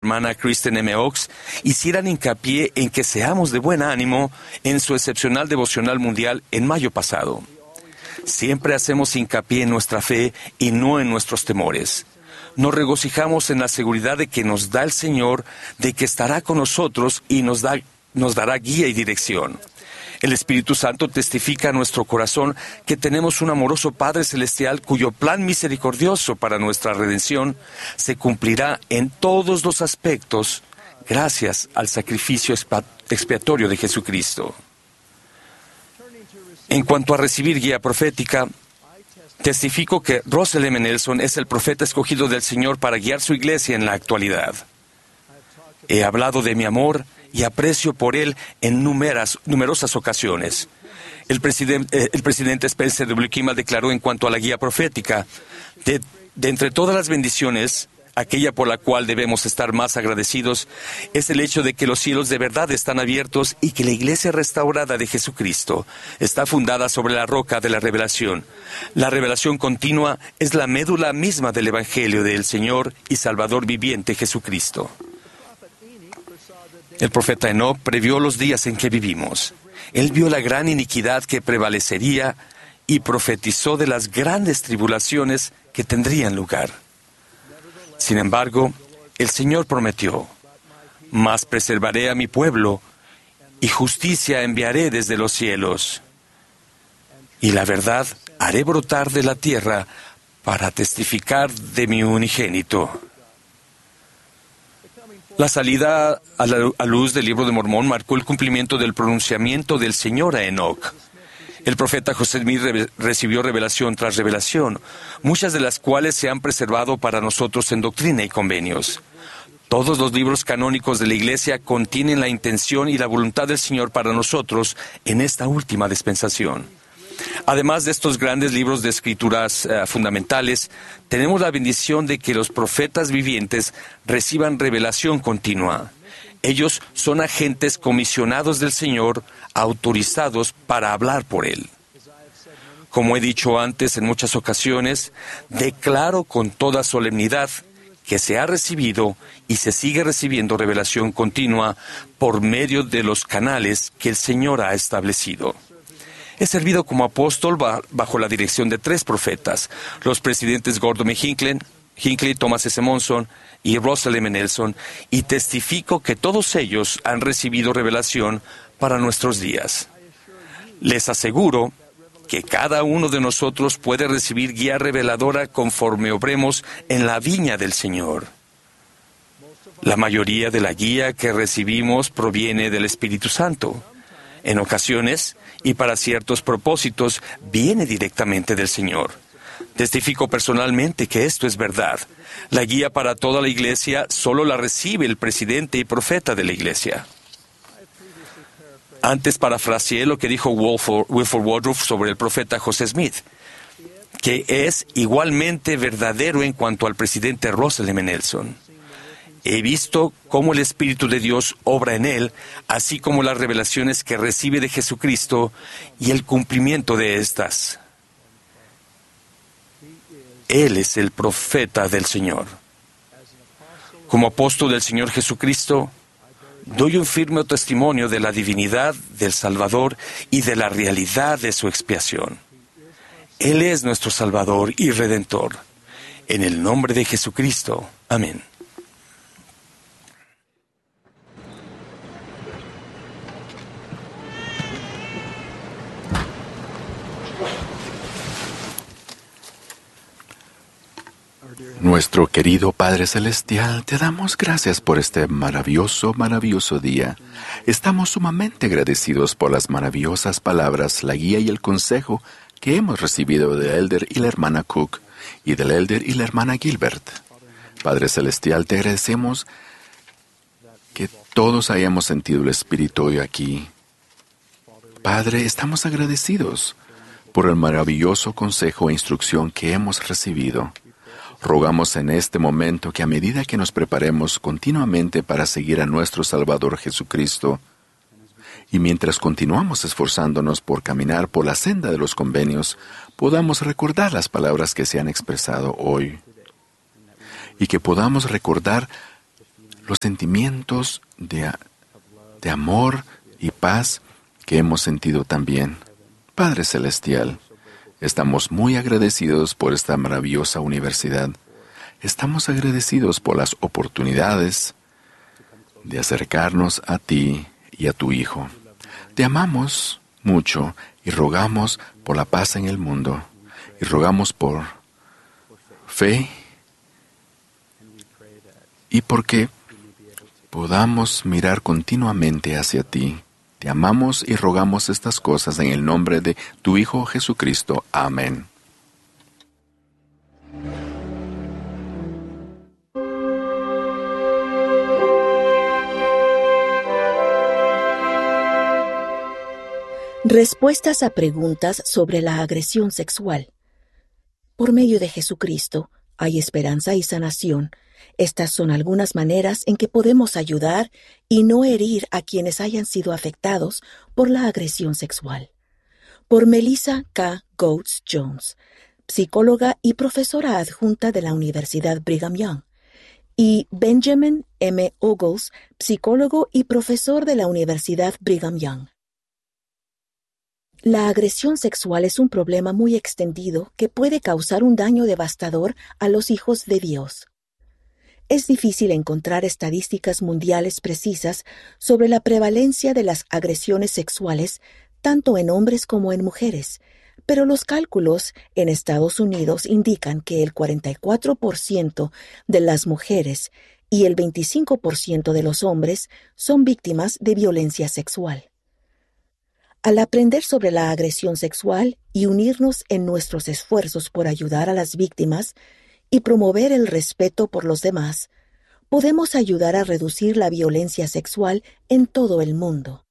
hermana Kristen M. Oaks hicieran hincapié en que seamos de buen ánimo en su excepcional devocional mundial en mayo pasado. Siempre hacemos hincapié en nuestra fe y no en nuestros temores. Nos regocijamos en la seguridad de que nos da el Señor, de que estará con nosotros y nos dará guía y dirección. El Espíritu Santo testifica a nuestro corazón que tenemos un amoroso Padre Celestial cuyo plan misericordioso para nuestra redención se cumplirá en todos los aspectos gracias al sacrificio expiatorio de Jesucristo. En cuanto a recibir guía profética, testifico que Russell M. Nelson es el profeta escogido del Señor para guiar su iglesia en la actualidad. He hablado de mi amor y aprecio por él en numerosas ocasiones. El presidente Spencer W. Kimball declaró en cuanto a la guía profética, de entre todas las bendiciones, aquella por la cual debemos estar más agradecidos es el hecho de que los cielos de verdad están abiertos y que la iglesia restaurada de Jesucristo está fundada sobre la roca de la revelación. La revelación continua es la médula misma del Evangelio del Señor y Salvador viviente Jesucristo. El profeta Enoc previó los días en que vivimos. Él vio la gran iniquidad que prevalecería y profetizó de las grandes tribulaciones que tendrían lugar. Sin embargo, el Señor prometió, «Mas preservaré a mi pueblo, y justicia enviaré desde los cielos, y la verdad haré brotar de la tierra para testificar de mi unigénito». La salida a luz del Libro de Mormón marcó el cumplimiento del pronunciamiento del Señor a Enoc. El profeta José Smith recibió revelación tras revelación, muchas de las cuales se han preservado para nosotros en Doctrina y Convenios. Todos los libros canónicos de la Iglesia contienen la intención y la voluntad del Señor para nosotros en esta última dispensación. Además de estos grandes libros de escrituras fundamentales, tenemos la bendición de que los profetas vivientes reciban revelación continua. Ellos son agentes comisionados del Señor, autorizados para hablar por Él. Como he dicho antes en muchas ocasiones, declaro con toda solemnidad que se ha recibido y se sigue recibiendo revelación continua por medio de los canales que el Señor ha establecido. He servido como apóstol bajo la dirección de 3 profetas, los presidentes Gordon M. Hinckley, Thomas S. Monson y Russell M. Nelson, y testifico que todos ellos han recibido revelación para nuestros días. Les aseguro que cada uno de nosotros puede recibir guía reveladora conforme obremos en la viña del Señor. La mayoría de la guía que recibimos proviene del Espíritu Santo. En ocasiones, y para ciertos propósitos, viene directamente del Señor. Testifico personalmente que esto es verdad. La guía para toda la iglesia solo la recibe el presidente y profeta de la iglesia. Antes parafraseé lo que dijo Wilford Woodruff sobre el profeta José Smith, que es igualmente verdadero en cuanto al presidente Russell M. Nelson. He visto cómo el Espíritu de Dios obra en él, así como las revelaciones que recibe de Jesucristo y el cumplimiento de estas. Él es el profeta del Señor. Como apóstol del Señor Jesucristo, doy un firme testimonio de la divinidad del Salvador y de la realidad de su expiación. Él es nuestro Salvador y Redentor. En el nombre de Jesucristo. Amén. Nuestro querido Padre Celestial, te damos gracias por este maravilloso día. Estamos sumamente agradecidos por las maravillosas palabras, la guía y el consejo que hemos recibido del Elder y la hermana Cook y del Elder y la hermana Gilbert. Padre Celestial, te agradecemos que todos hayamos sentido el Espíritu hoy aquí. Padre, estamos agradecidos por el maravilloso consejo e instrucción que hemos recibido. Rogamos en este momento que a medida que nos preparemos continuamente para seguir a nuestro Salvador Jesucristo, y mientras continuamos esforzándonos por caminar por la senda de los convenios, podamos recordar las palabras que se han expresado hoy, y que podamos recordar los sentimientos de amor y paz que hemos sentido también. Padre Celestial, estamos muy agradecidos por esta maravillosa universidad. Estamos agradecidos por las oportunidades de acercarnos a ti y a tu Hijo. Te amamos mucho y rogamos por la paz en el mundo. Y rogamos por fe y porque podamos mirar continuamente hacia ti. Te amamos y rogamos estas cosas en el nombre de tu Hijo Jesucristo. Amén. Respuestas a preguntas sobre la agresión sexual. Por medio de Jesucristo hay esperanza y sanación. Estas son algunas maneras en que podemos ayudar y no herir a quienes hayan sido afectados por la agresión sexual. Por Melissa K. Goetz Jones, psicóloga y profesora adjunta de la Universidad Brigham Young, y Benjamin M. Ogles, psicólogo y profesor de la Universidad Brigham Young. La agresión sexual es un problema muy extendido que puede causar un daño devastador a los hijos de Dios. Es difícil encontrar estadísticas mundiales precisas sobre la prevalencia de las agresiones sexuales, tanto en hombres como en mujeres, pero los cálculos en Estados Unidos indican que el 44% de las mujeres y el 25% de los hombres son víctimas de violencia sexual. Al aprender sobre la agresión sexual y unirnos en nuestros esfuerzos por ayudar a las víctimas y promover el respeto por los demás, podemos ayudar a reducir la violencia sexual en todo el mundo.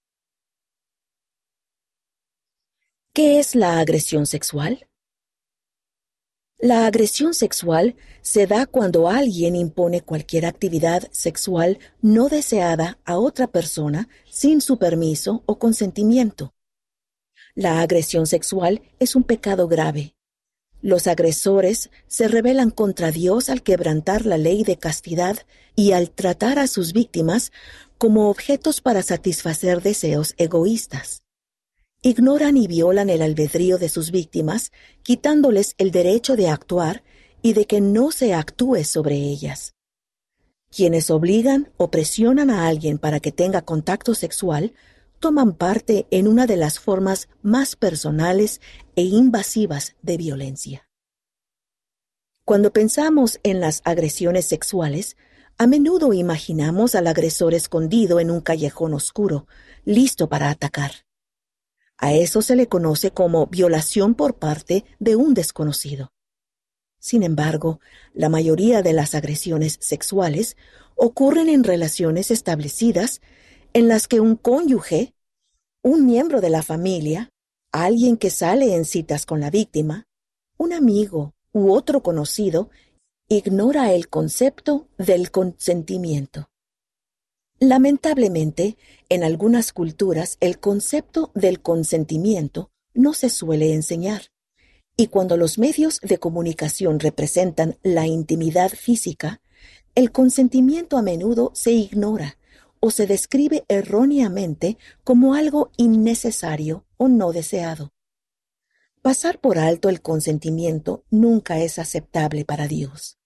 ¿Qué es la agresión sexual? La agresión sexual se da cuando alguien impone cualquier actividad sexual no deseada a otra persona sin su permiso o consentimiento. La agresión sexual es un pecado grave. Los agresores se rebelan contra Dios al quebrantar la ley de castidad y al tratar a sus víctimas como objetos para satisfacer deseos egoístas. Ignoran y violan el albedrío de sus víctimas, quitándoles el derecho de actuar y de que no se actúe sobre ellas. Quienes obligan o presionan a alguien para que tenga contacto sexual toman parte en una de las formas más personales e invasivas de violencia. Cuando pensamos en las agresiones sexuales, a menudo imaginamos al agresor escondido en un callejón oscuro, listo para atacar. A eso se le conoce como violación por parte de un desconocido. Sin embargo, la mayoría de las agresiones sexuales ocurren en relaciones establecidas en las que un cónyuge, un miembro de la familia, alguien que sale en citas con la víctima, un amigo u otro conocido, ignora el concepto del consentimiento. Lamentablemente, en algunas culturas el concepto del consentimiento no se suele enseñar, y cuando los medios de comunicación representan la intimidad física, el consentimiento a menudo se ignora o se describe erróneamente como algo innecesario o no deseado. Pasar por alto el consentimiento nunca es aceptable para Dios.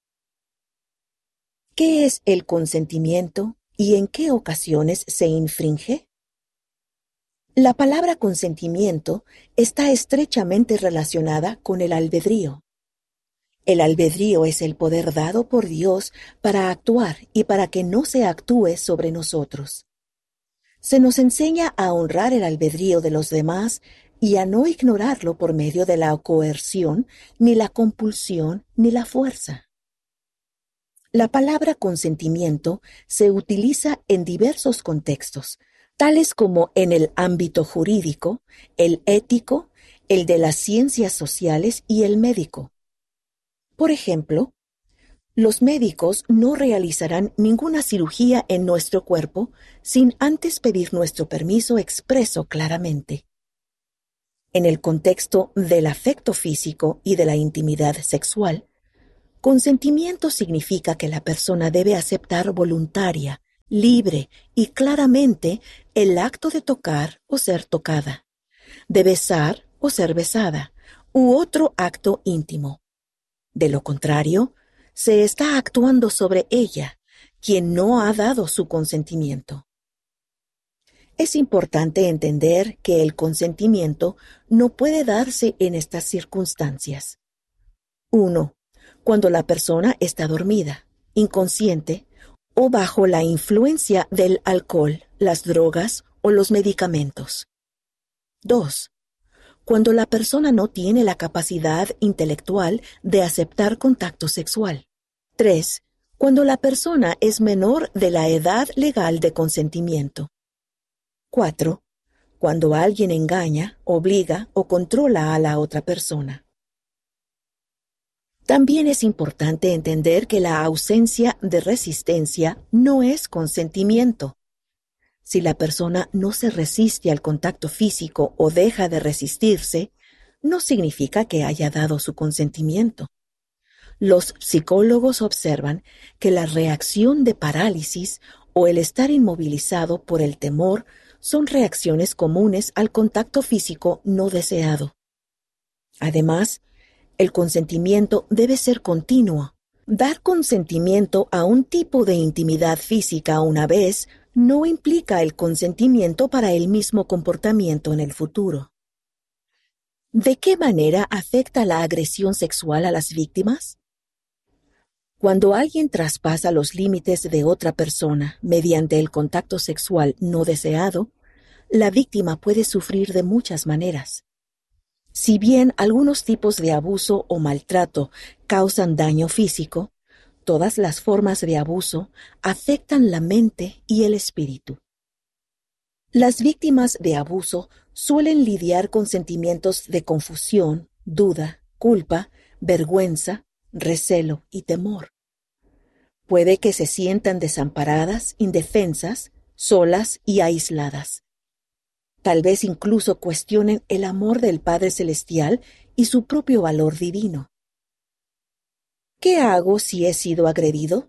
¿Qué es el consentimiento y en qué ocasiones se infringe? La palabra consentimiento está estrechamente relacionada con el albedrío. El albedrío es el poder dado por Dios para actuar y para que no se actúe sobre nosotros. Se nos enseña a honrar el albedrío de los demás y a no ignorarlo por medio de la coerción, ni la compulsión, ni la fuerza. La palabra consentimiento se utiliza en diversos contextos, tales como en el ámbito jurídico, el ético, el de las ciencias sociales y el médico. Por ejemplo, los médicos no realizarán ninguna cirugía en nuestro cuerpo sin antes pedir nuestro permiso expreso claramente. En el contexto del afecto físico y de la intimidad sexual, consentimiento significa que la persona debe aceptar voluntaria libre y claramente el acto de tocar o ser tocada, de besar o ser besada, u otro acto íntimo. De lo contrario, se está actuando sobre ella, quien no ha dado su consentimiento. Es importante entender que el consentimiento no puede darse en estas circunstancias. 1. Cuando la persona está dormida, inconsciente o bajo la influencia del alcohol, las drogas o los medicamentos. 2. Cuando la persona no tiene la capacidad intelectual de aceptar contacto sexual. 3. Cuando la persona es menor de la edad legal de consentimiento. 4. Cuando alguien engaña, obliga o controla a la otra persona. También es importante entender que la ausencia de resistencia no es consentimiento. Si la persona no se resiste al contacto físico o deja de resistirse, no significa que haya dado su consentimiento. Los psicólogos observan que la reacción de parálisis o el estar inmovilizado por el temor son reacciones comunes al contacto físico no deseado. Además, el consentimiento debe ser continuo. Dar consentimiento a un tipo de intimidad física una vez no implica el consentimiento para el mismo comportamiento en el futuro. ¿De qué manera afecta la agresión sexual a las víctimas? Cuando alguien traspasa los límites de otra persona mediante el contacto sexual no deseado, la víctima puede sufrir de muchas maneras. Si bien algunos tipos de abuso o maltrato causan daño físico, todas las formas de abuso afectan la mente y el espíritu. Las víctimas de abuso suelen lidiar con sentimientos de confusión, duda, culpa, vergüenza, recelo y temor. Puede que se sientan desamparadas, indefensas, solas y aisladas. Tal vez incluso cuestionen el amor del Padre Celestial y su propio valor divino. ¿Qué hago si he sido agredido?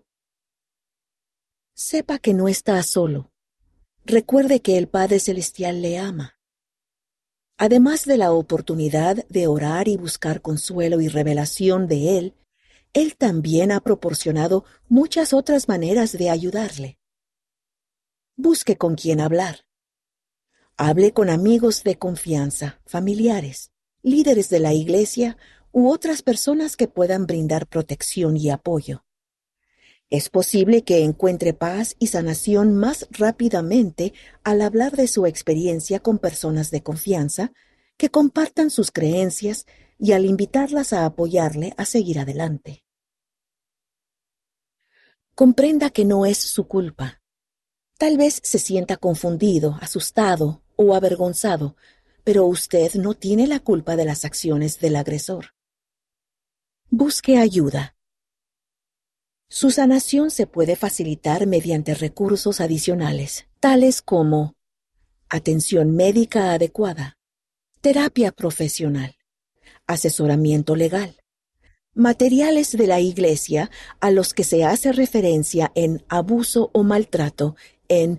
Sepa que no está solo. Recuerde que el Padre Celestial le ama. Además de la oportunidad de orar y buscar consuelo y revelación de Él también ha proporcionado muchas otras maneras de ayudarle. Busque con quién hablar. Hable con amigos de confianza, familiares, líderes de la iglesia u otras personas que puedan brindar protección y apoyo. Es posible que encuentre paz y sanación más rápidamente al hablar de su experiencia con personas de confianza que compartan sus creencias y al invitarlas a apoyarle a seguir adelante. Comprenda que no es su culpa. Tal vez se sienta confundido, asustado o avergonzado, pero usted no tiene la culpa de las acciones del agresor. Busque ayuda. Su sanación se puede facilitar mediante recursos adicionales, tales como atención médica adecuada, terapia profesional, asesoramiento legal, materiales de la Iglesia a los que se hace referencia en abuso o maltrato en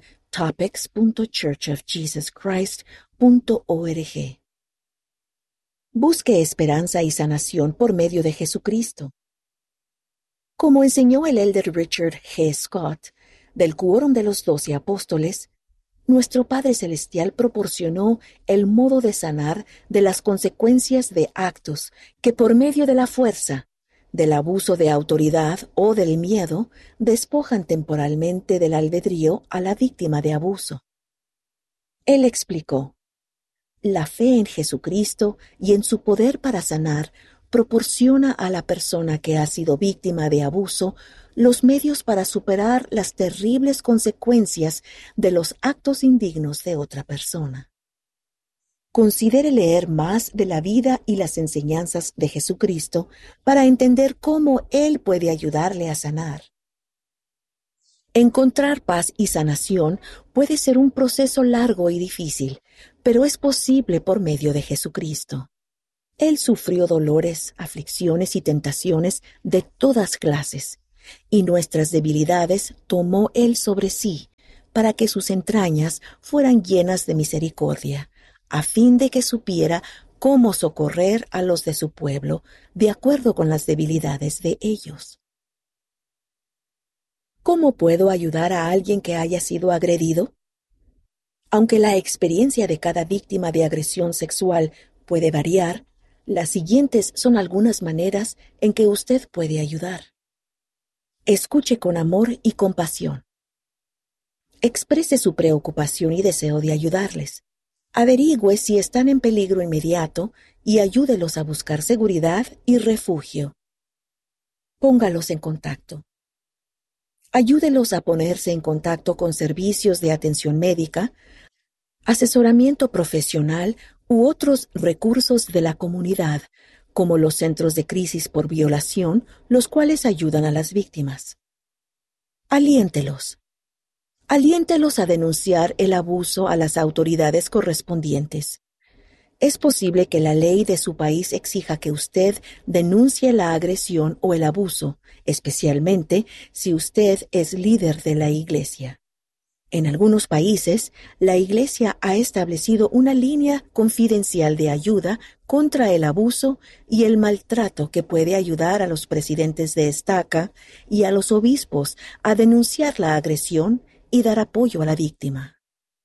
topics.churchofjesuschrist.org. Busque esperanza y sanación por medio de Jesucristo. Como enseñó el elder Richard G. Scott, del Quórum de los 12 Apóstoles, nuestro Padre Celestial proporcionó el modo de sanar de las consecuencias de actos que por medio de la fuerza, del abuso de autoridad o del miedo, despojan temporalmente del albedrío a la víctima de abuso. Él explicó: la fe en Jesucristo y en su poder para sanar proporciona a la persona que ha sido víctima de abuso los medios para superar las terribles consecuencias de los actos indignos de otra persona. Considere leer más de la vida y las enseñanzas de Jesucristo para entender cómo Él puede ayudarle a sanar. Encontrar paz y sanación puede ser un proceso largo y difícil, pero es posible por medio de Jesucristo. Él sufrió dolores, aflicciones y tentaciones de todas clases, y nuestras debilidades tomó Él sobre sí, para que sus entrañas fueran llenas de misericordia, a fin de que supiera cómo socorrer a los de su pueblo, de acuerdo con las debilidades de ellos. ¿Cómo puedo ayudar a alguien que haya sido agredido? Aunque la experiencia de cada víctima de agresión sexual puede variar, las siguientes son algunas maneras en que usted puede ayudar. Escuche con amor y compasión. Exprese su preocupación y deseo de ayudarles. Averigüe si están en peligro inmediato y ayúdelos a buscar seguridad y refugio. Póngalos en contacto. Ayúdelos a ponerse en contacto con servicios de atención médica, asesoramiento profesional u otros recursos de la comunidad, como los centros de crisis por violación, los cuales ayudan a las víctimas. Aliéntelos. Aliéntelos a denunciar el abuso a las autoridades correspondientes. Es posible que la ley de su país exija que usted denuncie la agresión o el abuso, especialmente si usted es líder de la Iglesia. En algunos países, la Iglesia ha establecido una línea confidencial de ayuda contra el abuso y el maltrato que puede ayudar a los presidentes de estaca y a los obispos a denunciar la agresión y dar apoyo a la víctima.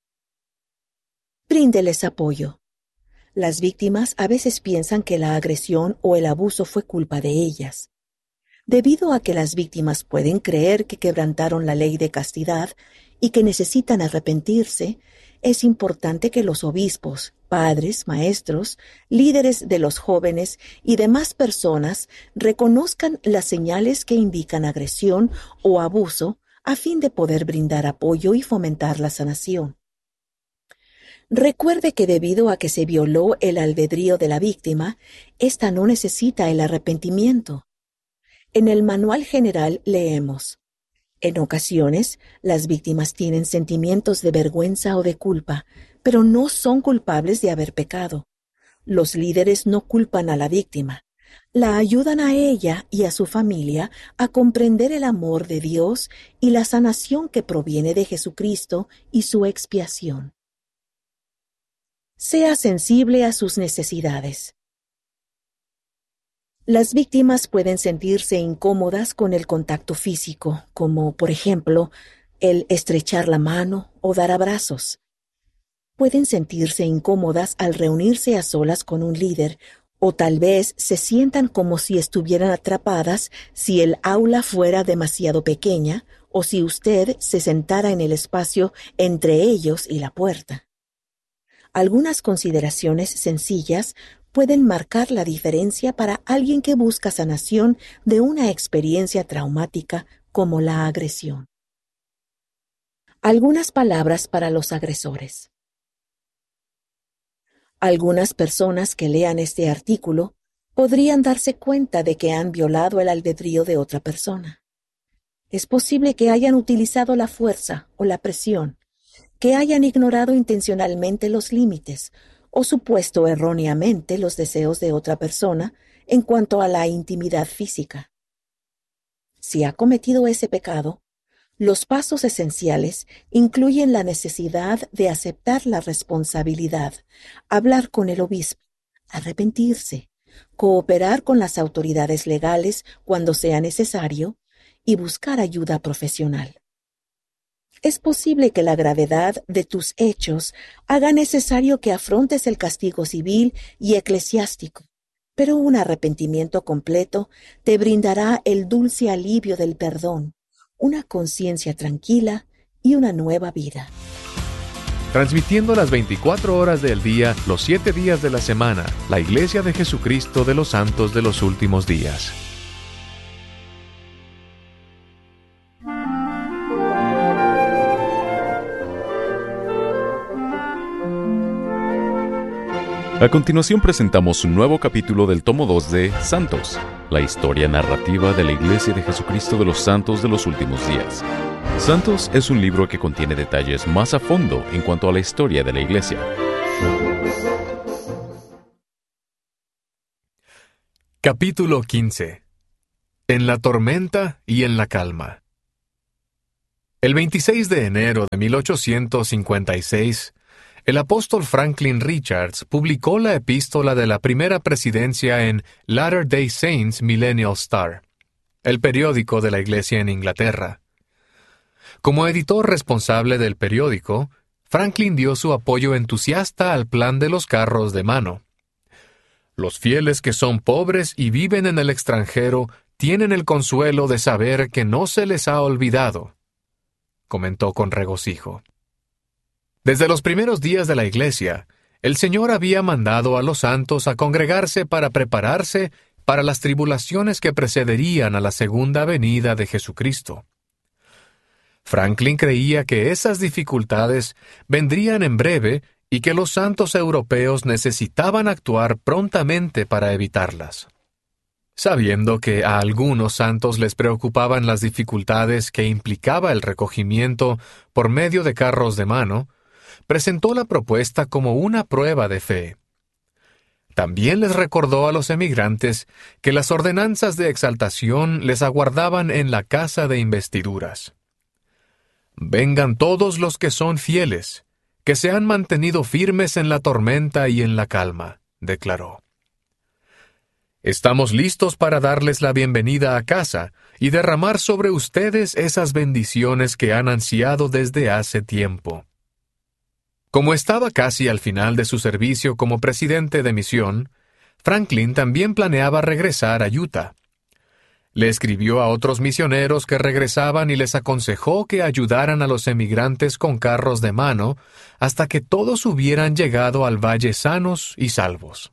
Bríndeles apoyo. Las víctimas a veces piensan que la agresión o el abuso fue culpa de ellas. Debido a que las víctimas pueden creer que quebrantaron la ley de castidad y que necesitan arrepentirse, es importante que los obispos, padres, maestros, líderes de los jóvenes y demás personas reconozcan las señales que indican agresión o abuso a fin de poder brindar apoyo y fomentar la sanación. Recuerde que debido a que se violó el albedrío de la víctima, ésta no necesita el arrepentimiento. En el manual general leemos: en ocasiones, las víctimas tienen sentimientos de vergüenza o de culpa, pero no son culpables de haber pecado. Los líderes no culpan a la víctima. La ayudan a ella y a su familia a comprender el amor de Dios y la sanación que proviene de Jesucristo y su expiación. Sea sensible a sus necesidades. Las víctimas pueden sentirse incómodas con el contacto físico, como, por ejemplo, el estrechar la mano o dar abrazos. Pueden sentirse incómodas al reunirse a solas con un líder, o tal vez se sientan como si estuvieran atrapadas si el aula fuera demasiado pequeña o si usted se sentara en el espacio entre ellos y la puerta. Algunas consideraciones sencillas pueden marcar la diferencia para alguien que busca sanación de una experiencia traumática como la agresión. Algunas palabras para los agresores. Algunas personas que lean este artículo podrían darse cuenta de que han violado el albedrío de otra persona. Es posible que hayan utilizado la fuerza o la presión, que hayan ignorado intencionalmente los límites o supuesto erróneamente los deseos de otra persona en cuanto a la intimidad física. Si ha cometido ese pecado, los pasos esenciales incluyen la necesidad de aceptar la responsabilidad, hablar con el obispo, arrepentirse, cooperar con las autoridades legales cuando sea necesario y buscar ayuda profesional. Es posible que la gravedad de tus hechos haga necesario que afrontes el castigo civil y eclesiástico, pero un arrepentimiento completo te brindará el dulce alivio del perdón, una conciencia tranquila y una nueva vida. Transmitiendo las 24 horas del día, los 7 días de la semana, la Iglesia de Jesucristo de los Santos de los Últimos Días. A continuación presentamos un nuevo capítulo del tomo 2 de Santos, la historia narrativa de la Iglesia de Jesucristo de los Santos de los Últimos Días. Santos es un libro que contiene detalles más a fondo en cuanto a la historia de la Iglesia. Capítulo 15. En la tormenta y en la calma. El 26 de enero de 1856, el apóstol Franklin Richards publicó la epístola de la primera presidencia en Latter-day Saints Millennial Star, el periódico de la Iglesia en Inglaterra. Como editor responsable del periódico, Franklin dio su apoyo entusiasta al plan de los carros de mano. Los fieles que son pobres y viven en el extranjero tienen el consuelo de saber que no se les ha olvidado, comentó con regocijo. Desde los primeros días de la Iglesia, el Señor había mandado a los santos a congregarse para prepararse para las tribulaciones que precederían a la segunda venida de Jesucristo. Franklin creía que esas dificultades vendrían en breve y que los santos europeos necesitaban actuar prontamente para evitarlas. Sabiendo que a algunos santos les preocupaban las dificultades que implicaba el recogimiento por medio de carros de mano, presentó la propuesta como una prueba de fe. También les recordó a los emigrantes que las ordenanzas de exaltación les aguardaban en la casa de investiduras. «Vengan todos los que son fieles, que se han mantenido firmes en la tormenta y en la calma», declaró. «Estamos listos para darles la bienvenida a casa y derramar sobre ustedes esas bendiciones que han ansiado desde hace tiempo». Como estaba casi al final de su servicio como presidente de misión, Franklin también planeaba regresar a Utah. Le escribió a otros misioneros que regresaban y les aconsejó que ayudaran a los emigrantes con carros de mano hasta que todos hubieran llegado al valle sanos y salvos.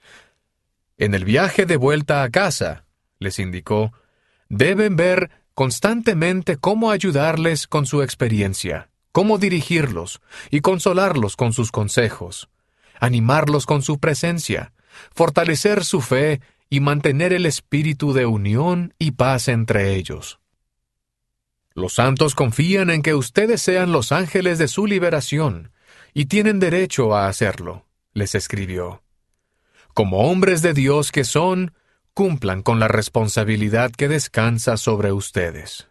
En el viaje de vuelta a casa, les indicó, deben ver constantemente cómo ayudarles con su experiencia, cómo dirigirlos y consolarlos con sus consejos, animarlos con su presencia, fortalecer su fe y mantener el espíritu de unión y paz entre ellos. Los santos confían en que ustedes sean los ángeles de su liberación y tienen derecho a hacerlo, les escribió. Como hombres de Dios que son, cumplan con la responsabilidad que descansa sobre ustedes.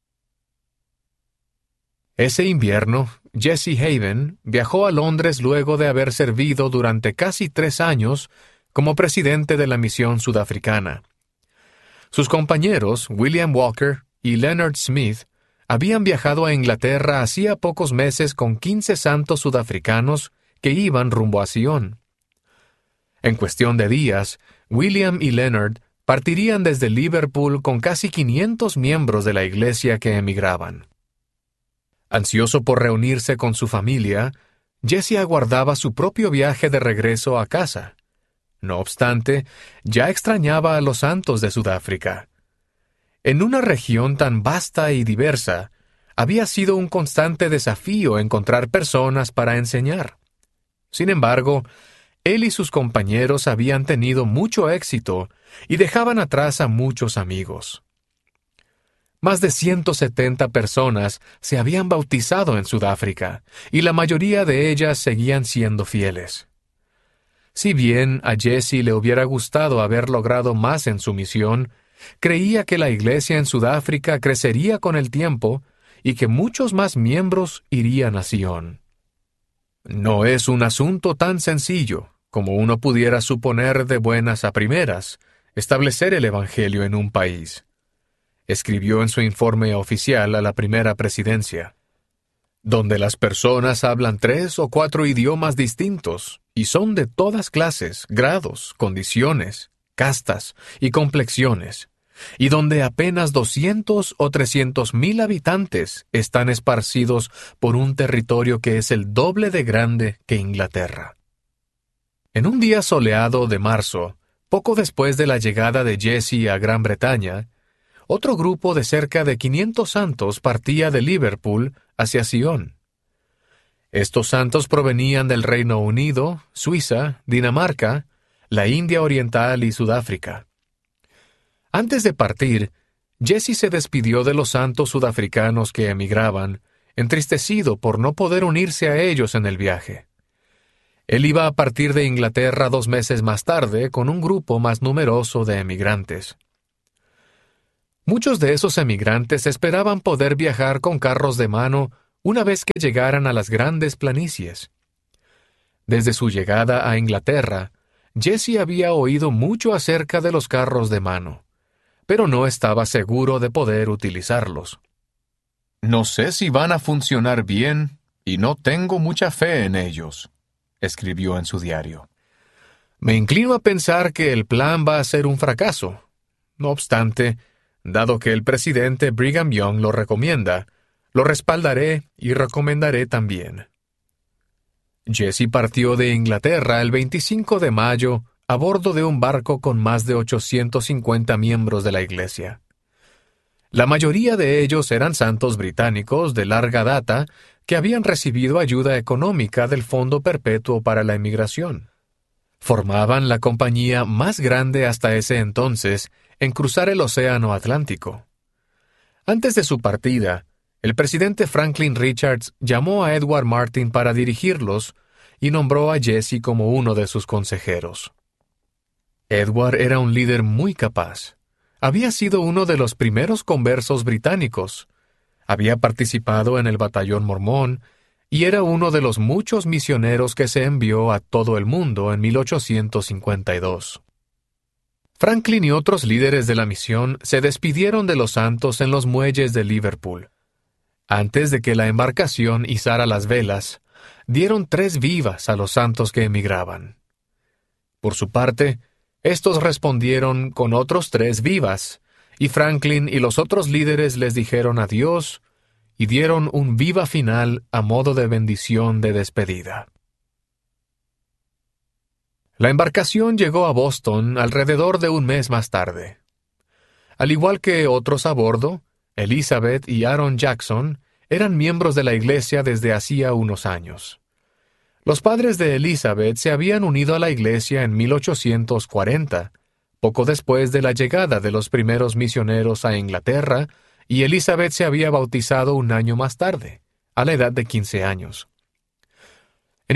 Ese invierno, Jesse Haven viajó a Londres luego de haber servido durante casi 3 años como presidente de la misión sudafricana. Sus compañeros, William Walker y Leonard Smith, habían viajado a Inglaterra hacía pocos meses con 15 santos sudafricanos que iban rumbo a Sion. En cuestión de días, William y Leonard partirían desde Liverpool con casi 500 miembros de la iglesia que emigraban. Ansioso por reunirse con su familia, Jesse aguardaba su propio viaje de regreso a casa. No obstante, ya extrañaba a los santos de Sudáfrica. En una región tan vasta y diversa, había sido un constante desafío encontrar personas para enseñar. Sin embargo, él y sus compañeros habían tenido mucho éxito y dejaban atrás a muchos amigos. Más de 170 personas se habían bautizado en Sudáfrica, y la mayoría de ellas seguían siendo fieles. Si bien a Jesse le hubiera gustado haber logrado más en su misión, creía que la iglesia en Sudáfrica crecería con el tiempo y que muchos más miembros irían a Sion. No es un asunto tan sencillo, como uno pudiera suponer de buenas a primeras, establecer el Evangelio en un país, escribió en su informe oficial a la primera presidencia. Donde las personas hablan 3 o 4 idiomas distintos y son de todas clases, grados, condiciones, castas y complexiones, y donde apenas 200 o 300,000 habitantes están esparcidos por un territorio que es el doble de grande que Inglaterra. En un día soleado de marzo, poco después de la llegada de Jesse a Gran Bretaña, otro grupo de cerca de 500 santos partía de Liverpool hacia Sion. Estos santos provenían del Reino Unido, Suiza, Dinamarca, la India Oriental y Sudáfrica. Antes de partir, Jesse se despidió de los santos sudafricanos que emigraban, entristecido por no poder unirse a ellos en el viaje. Él iba a partir de Inglaterra 2 meses más tarde con un grupo más numeroso de emigrantes. Muchos de esos emigrantes esperaban poder viajar con carros de mano una vez que llegaran a las grandes planicies. Desde su llegada a Inglaterra, Jesse había oído mucho acerca de los carros de mano, pero no estaba seguro de poder utilizarlos. No sé si van a funcionar bien y no tengo mucha fe en ellos, escribió en su diario. Me inclino a pensar que el plan va a ser un fracaso. No obstante, dado que el presidente Brigham Young lo recomienda, lo respaldaré y recomendaré también. Jesse partió de Inglaterra el 25 de mayo a bordo de un barco con más de 850 miembros de la Iglesia. La mayoría de ellos eran santos británicos de larga data que habían recibido ayuda económica del Fondo Perpetuo para la Emigración. Formaban la compañía más grande hasta ese entonces en cruzar el Océano Atlántico. Antes de su partida, el presidente Franklin Richards llamó a Edward Martin para dirigirlos y nombró a Jesse como uno de sus consejeros. Edward era un líder muy capaz. Había sido uno de los primeros conversos británicos. Había participado en el batallón mormón y era uno de los muchos misioneros que se envió a todo el mundo en 1852. Franklin y otros líderes de la misión se despidieron de los santos en los muelles de Liverpool. Antes de que la embarcación izara las velas, dieron 3 vivas a los santos que emigraban. Por su parte, estos respondieron con otros 3 vivas, y Franklin y los otros líderes les dijeron adiós y dieron un viva final a modo de bendición de despedida. La embarcación llegó a Boston alrededor de un mes más tarde. Al igual que otros a bordo, Elizabeth y Aaron Jackson eran miembros de la Iglesia desde hacía unos años. Los padres de Elizabeth se habían unido a la Iglesia en 1840, poco después de la llegada de los primeros misioneros a Inglaterra, y Elizabeth se había bautizado un año más tarde, a la edad de 15 años. En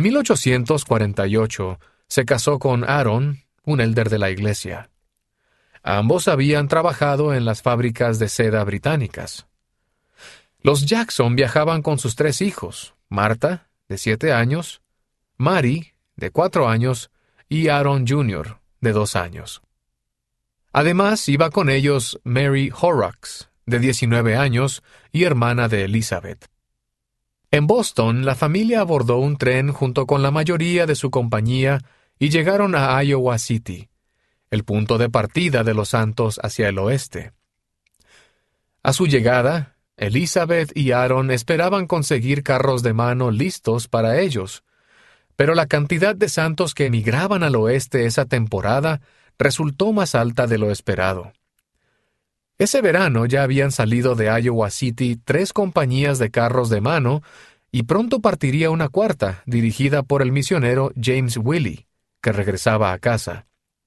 1848 se casó con Aaron, un elder de la Iglesia. Ambos habían trabajado en las fábricas de seda británicas. Los Jackson viajaban con sus 3 hijos, Martha, de 7 años, Mary, de 4 años, y Aaron Jr., de 2 años. Además, iba con ellos Mary Horrocks, de 19 años, y hermana de Elizabeth. En Boston, la familia abordó un tren junto con la mayoría de su compañía y llegaron a Iowa City, el punto de partida de los santos hacia el oeste. A su llegada, Elizabeth y Aaron esperaban conseguir carros de mano listos para ellos, pero la cantidad de santos que emigraban al oeste esa temporada resultó más alta de lo esperado. Ese verano ya habían salido de Iowa City 3 compañías de carros de mano y pronto partiría una 4ª, dirigida por el misionero James Willey, que regresaba a casa.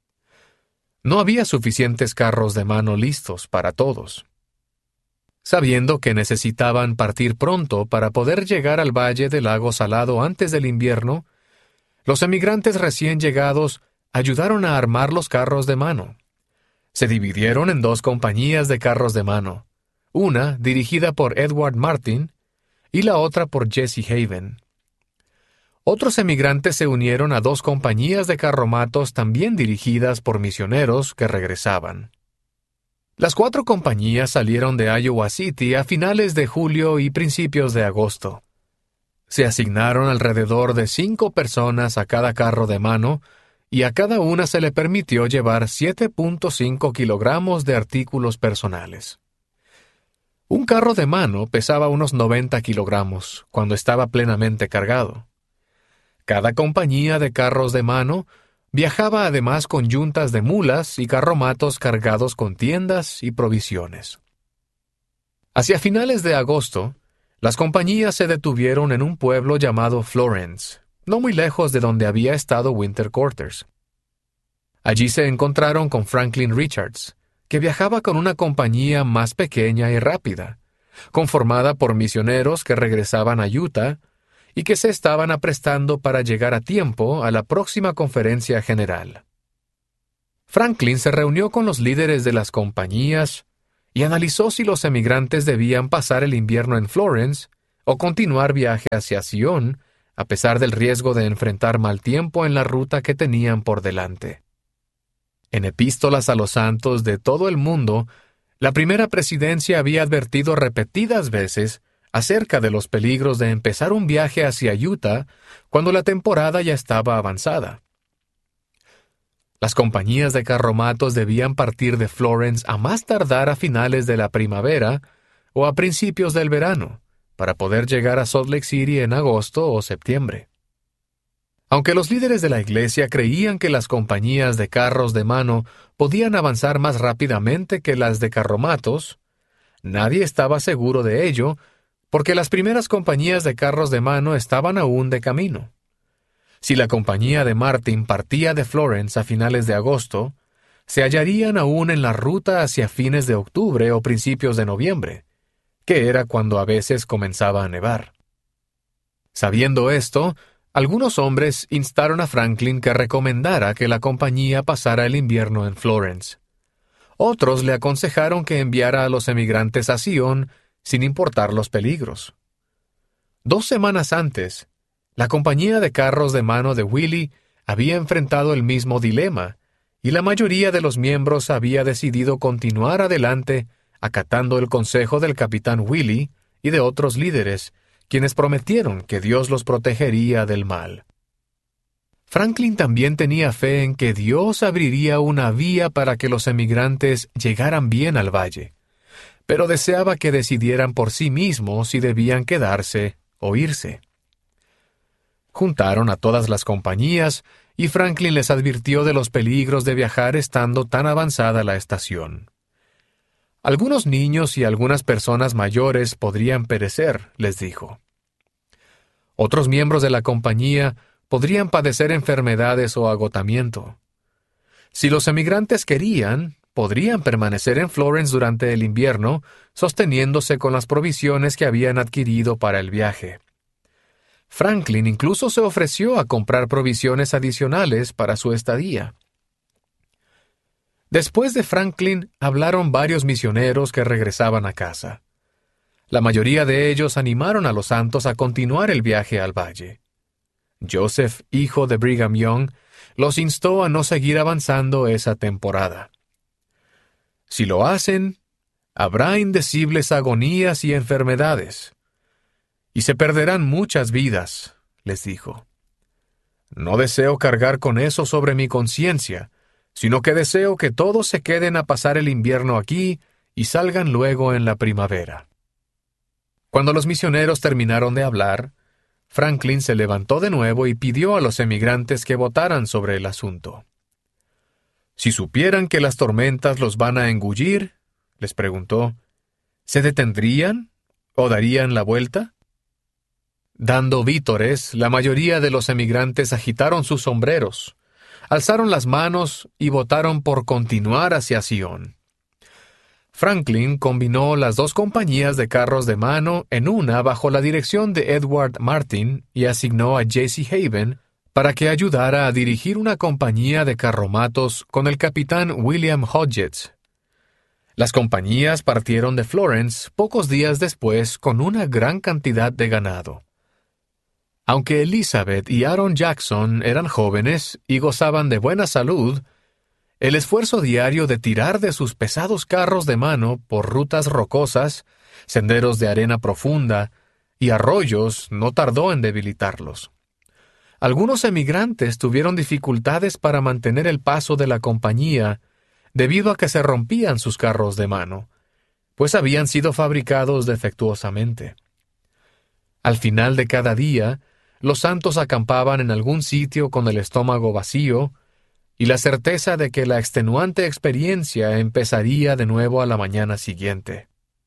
No había suficientes carros de mano listos para todos. Sabiendo que necesitaban partir pronto para poder llegar al valle del lago Salado antes del invierno, los emigrantes recién llegados ayudaron a armar los carros de mano. Se dividieron en 2 compañías de carros de mano, una dirigida por Edward Martin y la otra por Jesse Haven. Otros emigrantes se unieron a 2 compañías de carromatos también dirigidas por misioneros que regresaban. Las 4 compañías salieron de Iowa City a finales de julio y principios de agosto. Se asignaron alrededor de 5 personas a cada carro de mano y a cada una se le permitió llevar 7.5 kilogramos de artículos personales. Un carro de mano pesaba unos 90 kilogramos cuando estaba plenamente cargado. Cada compañía de carros de mano viajaba además con yuntas de mulas y carromatos cargados con tiendas y provisiones. Hacia finales de agosto, las compañías se detuvieron en un pueblo llamado Florence, no muy lejos de donde había estado Winter Quarters. Allí se encontraron con Franklin Richards, que viajaba con una compañía más pequeña y rápida, conformada por misioneros que regresaban a Utah y que se estaban aprestando para llegar a tiempo a la próxima conferencia general. Franklin se reunió con los líderes de las compañías y analizó si los emigrantes debían pasar el invierno en Florence o continuar viaje hacia Sion, a pesar del riesgo de enfrentar mal tiempo en la ruta que tenían por delante. En epístolas a los santos de todo el mundo, la primera presidencia había advertido repetidas veces acerca de los peligros de empezar un viaje hacia Utah cuando la temporada ya estaba avanzada. Las compañías de carromatos debían partir de Florence a más tardar a finales de la primavera o a principios del verano, para poder llegar a Salt Lake City en agosto o septiembre. Aunque los líderes de la iglesia creían que las compañías de carros de mano podían avanzar más rápidamente que las de carromatos, nadie estaba seguro de ello, porque las primeras compañías de carros de mano estaban aún de camino. Si la compañía de Martin partía de Florence a finales de agosto, se hallarían aún en la ruta hacia fines de octubre o principios de noviembre, que era cuando a veces comenzaba a nevar. Sabiendo esto, algunos hombres instaron a Franklin que recomendara que la compañía pasara el invierno en Florence. Otros le aconsejaron que enviara a los emigrantes a Sion sin importar los peligros. 2 semanas antes, la compañía de carros de mano de Willie había enfrentado el mismo dilema, y la mayoría de los miembros había decidido continuar adelante acatando el consejo del capitán Willie y de otros líderes, quienes prometieron que Dios los protegería del mal. Franklin también tenía fe en que Dios abriría una vía para que los emigrantes llegaran bien al valle, pero deseaba que decidieran por sí mismos si debían quedarse o irse. Juntaron a todas las compañías y Franklin les advirtió de los peligros de viajar estando tan avanzada la estación. Algunos niños y algunas personas mayores podrían perecer, les dijo. Otros miembros de la compañía podrían padecer enfermedades o agotamiento. Si los emigrantes querían, podrían permanecer en Florence durante el invierno, sosteniéndose con las provisiones que habían adquirido para el viaje. Franklin incluso se ofreció a comprar provisiones adicionales para su estadía. Después de Franklin, hablaron varios misioneros que regresaban a casa. La mayoría de ellos animaron a los santos a continuar el viaje al valle. Joseph, hijo de Brigham Young, los instó a no seguir avanzando esa temporada. Si lo hacen, habrá indecibles agonías y enfermedades, y se perderán muchas vidas, les dijo. No deseo cargar con eso sobre mi conciencia, sino que deseo que todos se queden a pasar el invierno aquí y salgan luego en la primavera. Cuando los misioneros terminaron de hablar, Franklin se levantó de nuevo y pidió a los emigrantes que votaran sobre el asunto. Si supieran que las tormentas los van a engullir, les preguntó, ¿se detendrían o darían la vuelta? Dando vítores, la mayoría de los emigrantes agitaron sus sombreros, alzaron las manos y votaron por continuar hacia Sion. Franklin combinó las 2 compañías de carros de mano en una bajo la dirección de Edward Martin y asignó a Jesse Haven para que ayudara a dirigir una compañía de carromatos con el capitán William Hodgetts. Las compañías partieron de Florence pocos días después con una gran cantidad de ganado. Aunque Elizabeth y Aaron Jackson eran jóvenes y gozaban de buena salud, el esfuerzo diario de tirar de sus pesados carros de mano por rutas rocosas, senderos de arena profunda y arroyos no tardó en debilitarlos. Algunos emigrantes tuvieron dificultades para mantener el paso de la compañía debido a que se rompían sus carros de mano, pues habían sido fabricados defectuosamente. Al final de cada día, los santos acampaban en algún sitio con el estómago vacío y la certeza de que la extenuante experiencia empezaría de nuevo a la mañana siguiente.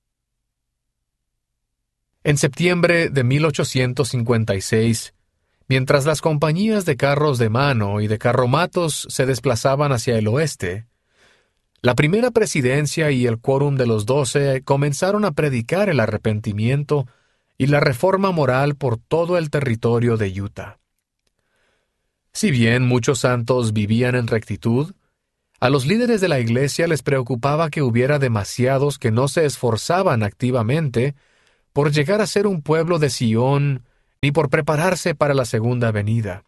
En septiembre de 1856, mientras las compañías de carros de mano y de carromatos se desplazaban hacia el oeste, la primera presidencia y el quórum de los 12 comenzaron a predicar el arrepentimiento y la reforma moral por todo el territorio de Utah. Si bien muchos santos vivían en rectitud, A los líderes de la iglesia les preocupaba que hubiera demasiados que no se esforzaban activamente por llegar a ser un pueblo de Sión ni por prepararse para la segunda venida.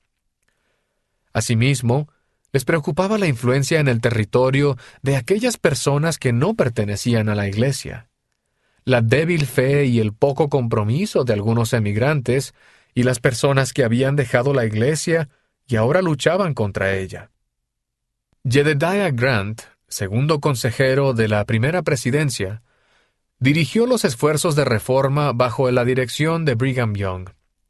Asimismo, les preocupaba la influencia en el territorio de aquellas personas que no pertenecían a la iglesia, la débil fe y el poco compromiso de algunos emigrantes y las personas que habían dejado la iglesia y ahora luchaban contra ella. Jedediah Grant, segundo consejero de la primera presidencia, dirigió los esfuerzos de reforma bajo la dirección de Brigham Young.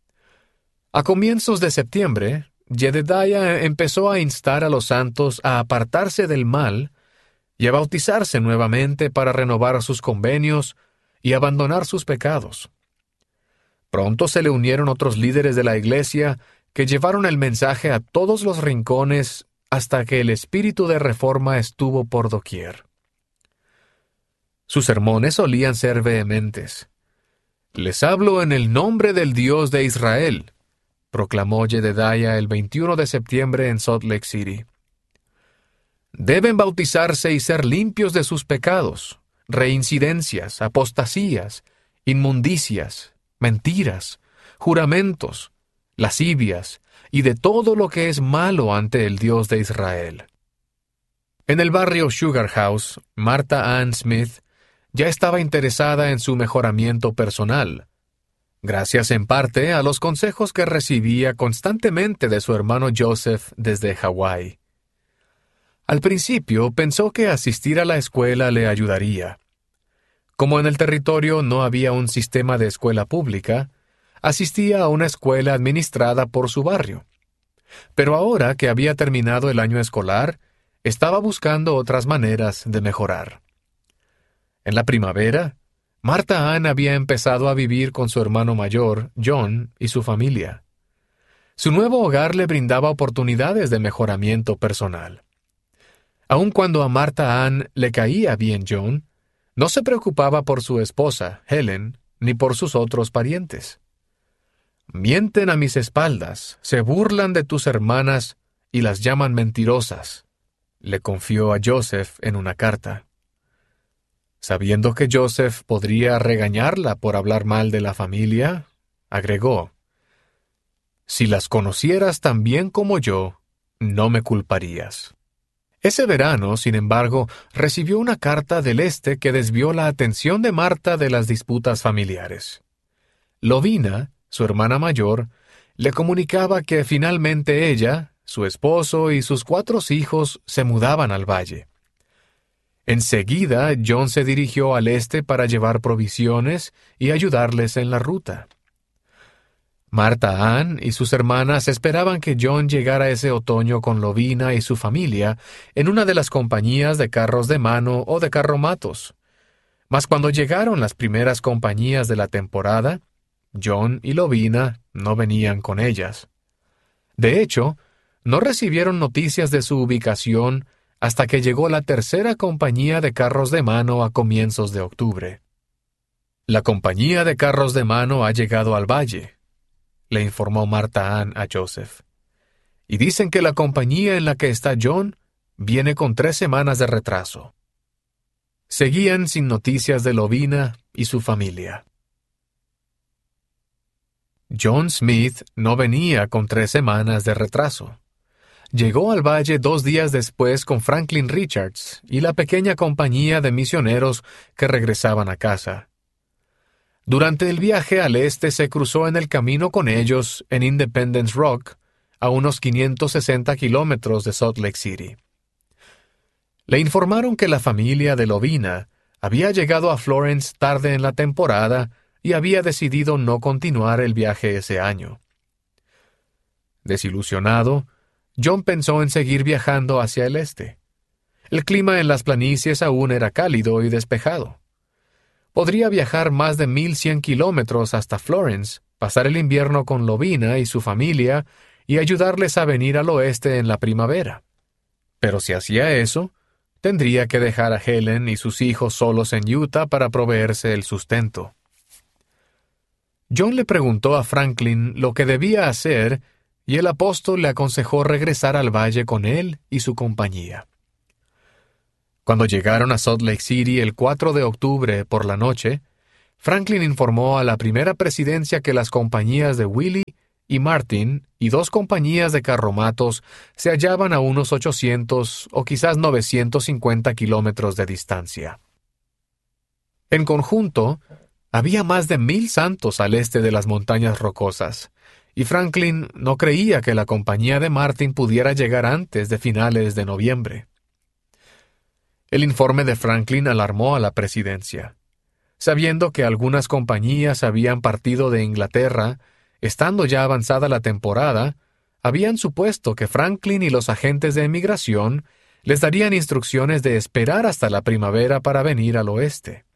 A comienzos de septiembre, Jedediah empezó a instar a los santos a apartarse del mal y a bautizarse nuevamente para renovar sus convenios y abandonar sus pecados. Pronto se le unieron otros líderes de la iglesia que llevaron el mensaje a todos los rincones hasta que el espíritu de reforma estuvo por doquier. Sus sermones solían ser vehementes. «Les hablo en el nombre del Dios de Israel», proclamó Jedediah el 21 de septiembre en Salt Lake City. «Deben bautizarse y ser limpios de sus pecados, reincidencias, apostasías, inmundicias, mentiras, juramentos, lascivias y de todo lo que es malo ante el Dios de Israel». En el barrio Sugar House, Martha Ann Smith ya estaba interesada en su mejoramiento personal, gracias en parte a los consejos que recibía constantemente de su hermano Joseph desde Hawái. Al principio pensó que asistir a la escuela le ayudaría. Como en el territorio no había un sistema de escuela pública, asistía a una escuela administrada por su barrio. Pero ahora que había terminado el año escolar, estaba buscando otras maneras de mejorar. En la primavera, Martha Ann había empezado a vivir con su hermano mayor, John, y su familia. Su nuevo hogar le brindaba oportunidades de mejoramiento personal. Aun cuando a Martha Ann le caía bien John, no se preocupaba por su esposa, Helen, ni por sus otros parientes. «Mienten a mis espaldas, se burlan de tus hermanas y las llaman mentirosas», le confió a Joseph en una carta. Sabiendo que Joseph podría regañarla por hablar mal de la familia, agregó: «Si las conocieras tan bien como yo, no me culparías». Ese verano, sin embargo, recibió una carta del este que desvió la atención de Marta de las disputas familiares. Lovina, su hermana mayor, le comunicaba que finalmente ella, su esposo y sus 4 hijos se mudaban al valle. Enseguida, John se dirigió al este para llevar provisiones y ayudarles en la ruta. Martha Ann y sus hermanas esperaban que John llegara ese otoño con Lovina y su familia en una de las compañías de carros de mano o de carromatos. Mas cuando llegaron las primeras compañías de la temporada, John y Lovina no venían con ellas. De hecho, no recibieron noticias de su ubicación hasta que llegó la tercera compañía de carros de mano a comienzos de octubre. «La compañía de carros de mano ha llegado al valle», le informó Martha Ann a Joseph. «Y dicen que la compañía en la que está John viene con 3 semanas de retraso». Seguían sin noticias de Lovina y su familia. John Smith no venía con 3 semanas de retraso. Llegó al valle 2 días después con Franklin Richards y la pequeña compañía de misioneros que regresaban a casa. Durante el viaje al este se cruzó en el camino con ellos en Independence Rock, a unos 560 kilómetros de Salt Lake City. Le informaron que la familia de Lovina había llegado a Florence tarde en la temporada y había decidido no continuar el viaje ese año. Desilusionado, John pensó en seguir viajando hacia el este. El clima en las planicies aún era cálido y despejado. Podría viajar más de 1,100 kilómetros hasta Florence, pasar el invierno con Lovina y su familia y ayudarles a venir al oeste en la primavera. Pero si hacía eso, tendría que dejar a Helen y sus hijos solos en Utah para proveerse el sustento. John le preguntó a Franklin lo que debía hacer y el apóstol le aconsejó regresar al valle con él y su compañía. Cuando llegaron a Salt Lake City el 4 de octubre por la noche, Franklin informó a la primera presidencia que las compañías de Willie y Martin y 2 compañías de carromatos se hallaban a unos 800 o quizás 950 kilómetros de distancia. En conjunto, había más de 1,000 santos al este de las montañas rocosas, y Franklin no creía que la compañía de Martin pudiera llegar antes de finales de noviembre. El informe de Franklin alarmó a la presidencia. Sabiendo que algunas compañías habían partido de Inglaterra, estando ya avanzada la temporada, habían supuesto que Franklin y los agentes de emigración les darían instrucciones de esperar hasta la primavera para venir al oeste.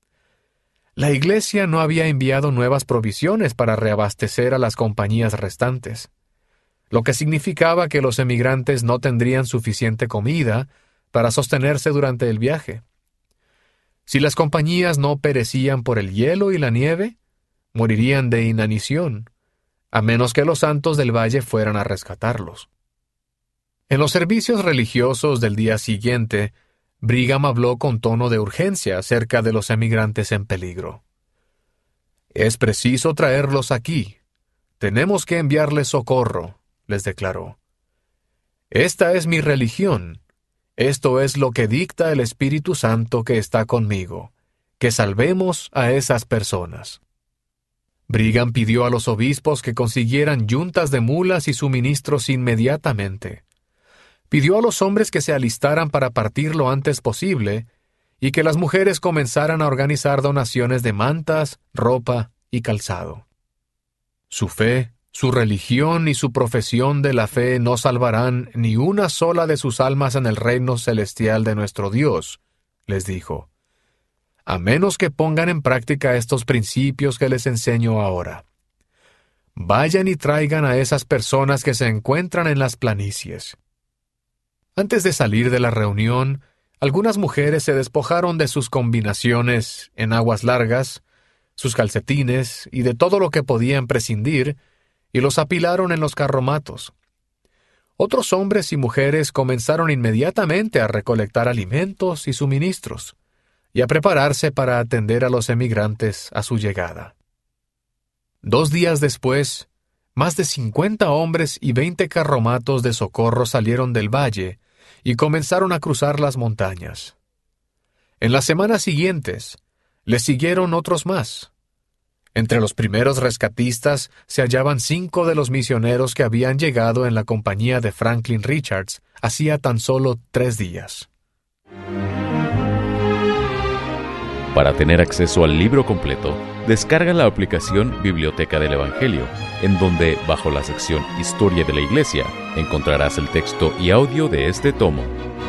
La Iglesia no había enviado nuevas provisiones para reabastecer a las compañías restantes, lo que significaba que los emigrantes no tendrían suficiente comida para sostenerse durante el viaje. Si las compañías no perecían por el hielo y la nieve, morirían de inanición, a menos que los santos del valle fueran a rescatarlos. En los servicios religiosos del día siguiente, Brigham habló con tono de urgencia acerca de los emigrantes en peligro. «Es preciso traerlos aquí. Tenemos que enviarles socorro», les declaró. «Esta es mi religión. Esto es lo que dicta el Espíritu Santo que está conmigo, que salvemos a esas personas». Brigham pidió a los obispos que consiguieran yuntas de mulas y suministros inmediatamente. Pidió a los hombres que se alistaran para partir lo antes posible y que las mujeres comenzaran a organizar donaciones de mantas, ropa y calzado. Su fe, su religión y su profesión de la fe no salvarán ni una sola de sus almas en el reino celestial de nuestro Dios, les dijo, a menos que pongan en práctica estos principios que les enseño ahora. Vayan y traigan a esas personas que se encuentran en las planicies. Antes de salir de la reunión, algunas mujeres se despojaron de sus combinaciones en aguas largas, sus calcetines y de todo lo que podían prescindir, y los apilaron en los carromatos. Otros hombres y mujeres comenzaron inmediatamente a recolectar alimentos y suministros, y a prepararse para atender a los emigrantes a su llegada. 2 días después, más de 50 hombres y 20 carromatos de socorro salieron del valle y comenzaron a cruzar las montañas. En las semanas siguientes, les siguieron otros más. Entre los primeros rescatistas se hallaban 5 de los misioneros que habían llegado en la compañía de Franklin Richards hacía tan solo 3 días. Para tener acceso al libro completo, descarga la aplicación Biblioteca del Evangelio, en donde, bajo la sección Historia de la Iglesia, encontrarás el texto y audio de este tomo.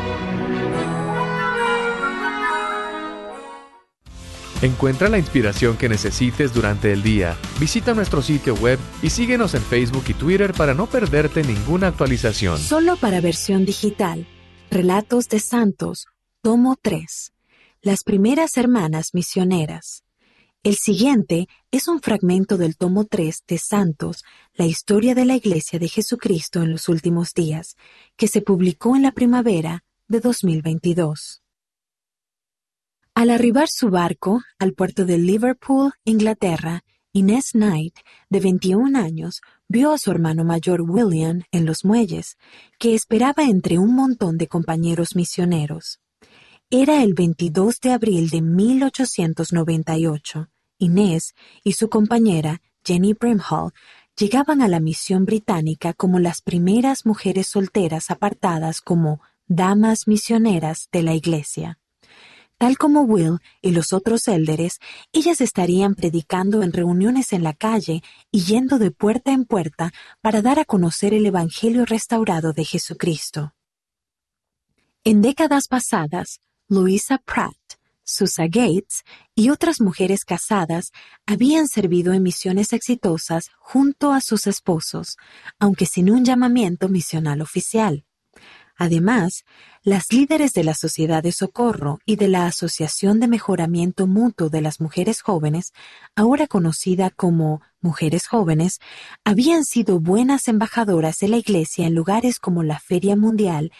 Encuentra la inspiración que necesites durante el día. Visita nuestro sitio web y síguenos en Facebook y Twitter para no perderte ninguna actualización. Solo para versión digital. Relatos de Santos, tomo 3. Las primeras hermanas misioneras. El siguiente es un fragmento del tomo 3 de Santos, la historia de la Iglesia de Jesucristo en los últimos días, que se publicó en la primavera de 2022. Al arribar su barco al puerto de Liverpool, Inglaterra, Inés Knight, de 21 años, vio a su hermano mayor William en los muelles, que esperaba entre un montón de compañeros misioneros. Era el 22 de abril de 1898. Inés y su compañera, Jenny Brimhall, llegaban a la misión británica como las primeras mujeres solteras apartadas como damas misioneras de la Iglesia. Tal como Will y los otros élderes, ellas estarían predicando en reuniones en la calle y yendo de puerta en puerta para dar a conocer el Evangelio restaurado de Jesucristo. En décadas pasadas, Louisa Pratt, Susa Gates y otras mujeres casadas habían servido en misiones exitosas junto a sus esposos, aunque sin un llamamiento misional oficial. Además, las líderes de la Sociedad de Socorro y de la Asociación de Mejoramiento Mutuo de las Mujeres Jóvenes, ahora conocida como Mujeres Jóvenes, habían sido buenas embajadoras de la Iglesia en lugares como la Feria Mundial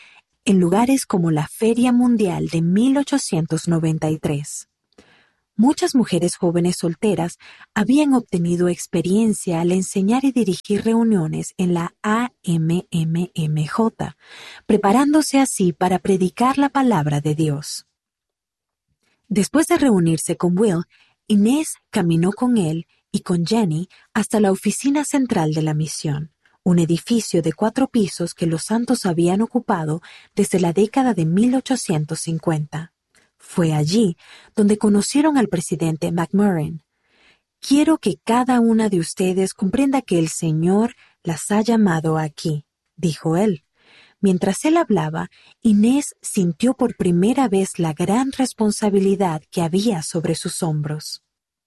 en lugares como la Feria Mundial de 1893. Muchas mujeres jóvenes solteras habían obtenido experiencia al enseñar y dirigir reuniones en la AMMMJ, preparándose así para predicar la palabra de Dios. Después de reunirse con Will, Inés caminó con él y con Jenny hasta la oficina central de la misión, un edificio de 4 pisos que los santos habían ocupado desde la década de 1850. Fue allí donde conocieron al presidente McMurrin. Quiero que cada una de ustedes comprenda que el Señor las ha llamado aquí, dijo él. Mientras él hablaba, Inés sintió por primera vez la gran responsabilidad que había sobre sus hombros.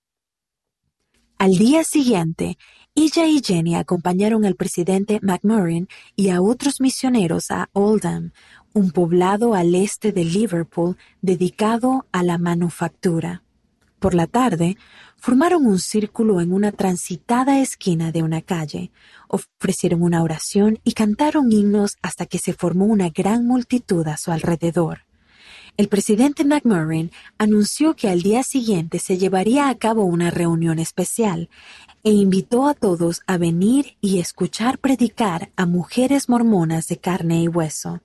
Al día siguiente, ella y Jenny acompañaron al presidente McMurrin y a otros misioneros a Oldham, un poblado al este de Liverpool dedicado a la manufactura. Por la tarde, formaron un círculo en una transitada esquina de una calle, ofrecieron una oración y cantaron himnos hasta que se formó una gran multitud a su alrededor. El presidente McMurrin anunció que al día siguiente se llevaría a cabo una reunión especial e invitó a todos a venir y escuchar predicar a mujeres mormonas de carne y hueso.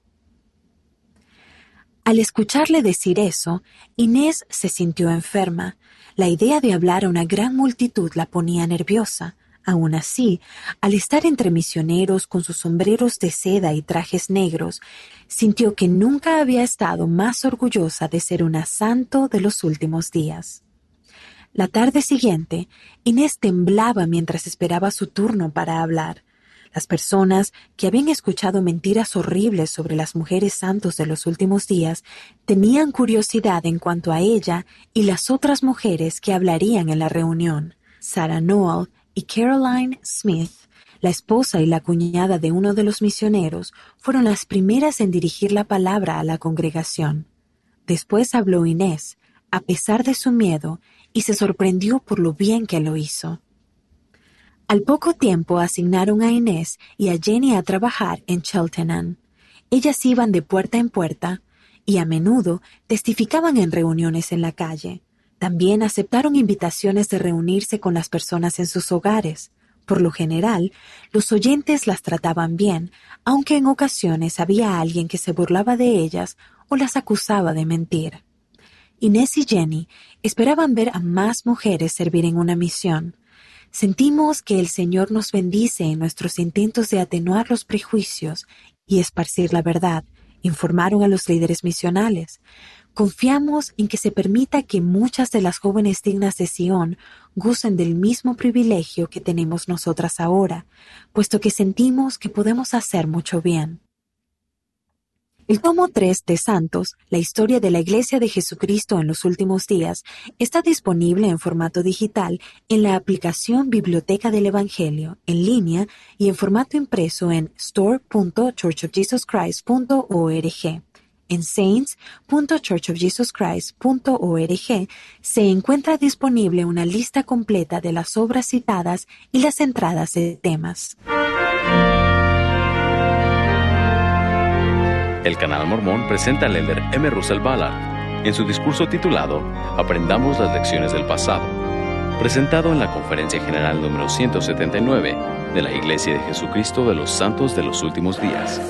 Al escucharle decir eso, Inés se sintió enferma. La idea de hablar a una gran multitud la ponía nerviosa. Aún así, al estar entre misioneros con sus sombreros de seda y trajes negros, sintió que nunca había estado más orgullosa de ser una santo de los últimos días. La tarde siguiente, Inés temblaba mientras esperaba su turno para hablar. Las personas que habían escuchado mentiras horribles sobre las mujeres santos de los últimos días tenían curiosidad en cuanto a ella y las otras mujeres que hablarían en la reunión. Sarah Noel y Caroline Smith, la esposa y la cuñada de uno de los misioneros, fueron las primeras en dirigir la palabra a la congregación. Después habló Inés, a pesar de su miedo, y se sorprendió por lo bien que lo hizo. Al poco tiempo asignaron a Inés y a Jenny a trabajar en Cheltenham. Ellas iban de puerta en puerta y a menudo testificaban en reuniones en la calle. También aceptaron invitaciones de reunirse con las personas en sus hogares. Por lo general, los oyentes las trataban bien, aunque en ocasiones había alguien que se burlaba de ellas o las acusaba de mentir. Inés y Jenny esperaban ver a más mujeres servir en una misión. Sentimos que el Señor nos bendice en nuestros intentos de atenuar los prejuicios y esparcir la verdad, informaron a los líderes misionales. Confiamos en que se permita que muchas de las jóvenes dignas de Sion gocen del mismo privilegio que tenemos nosotras ahora, puesto que sentimos que podemos hacer mucho bien. El tomo 3 de Santos, la historia de la Iglesia de Jesucristo en los últimos días, está disponible en formato digital en la aplicación Biblioteca del Evangelio, en línea y en formato impreso en store.churchofjesuschrist.org. En saints.churchofjesuschrist.org se encuentra disponible una lista completa de las obras citadas y las entradas de temas. El Canal Mormón presenta al elder M. Russell Ballard en su discurso titulado Aprendamos las lecciones del pasado, presentado en la Conferencia General número 179 de la Iglesia de Jesucristo de los Santos de los Últimos Días.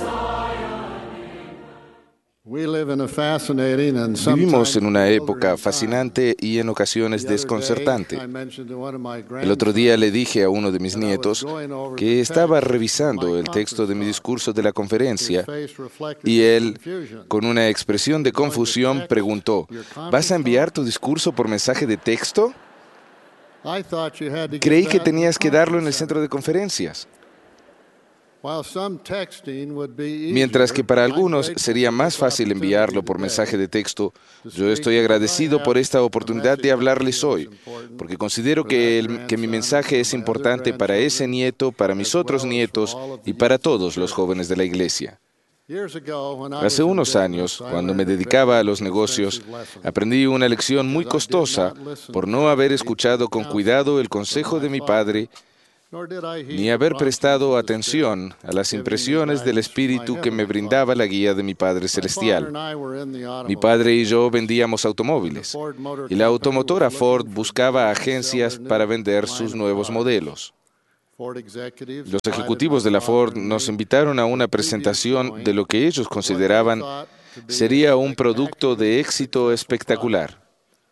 Vivimos en una época fascinante y en ocasiones desconcertante. El otro día le dije a uno de mis nietos que estaba revisando el texto de mi discurso de la conferencia y él, con una expresión de confusión, preguntó: ¿vas a enviar tu discurso por mensaje de texto? Creí que tenías que darlo en el centro de conferencias. Mientras que para algunos sería más fácil enviarlo por mensaje de texto, yo estoy agradecido por esta oportunidad de hablarles hoy, porque considero que mi mensaje es importante para ese nieto, para mis otros nietos y para todos los jóvenes de la iglesia. Hace unos años, cuando me dedicaba a los negocios, aprendí una lección muy costosa por no haber escuchado con cuidado el consejo de mi padre ni haber prestado atención a las impresiones del Espíritu que me brindaba la guía de mi Padre Celestial. Mi padre y yo vendíamos automóviles, y la automotora Ford buscaba agencias para vender sus nuevos modelos. Los ejecutivos de la Ford nos invitaron a una presentación de lo que ellos consideraban sería un producto de éxito espectacular.